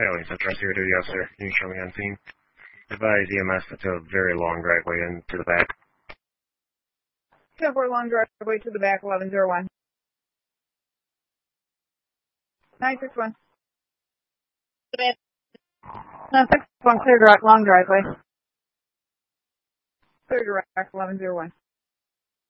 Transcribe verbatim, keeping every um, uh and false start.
Failing Central zero duty officer. Can you show me on scene? Advise E M S that's a very long driveway into the back. ten four long driveway to the back, eleven zero one. nine six one. nine six one, clear direct, long driveway. Clear direct, eleven zero one.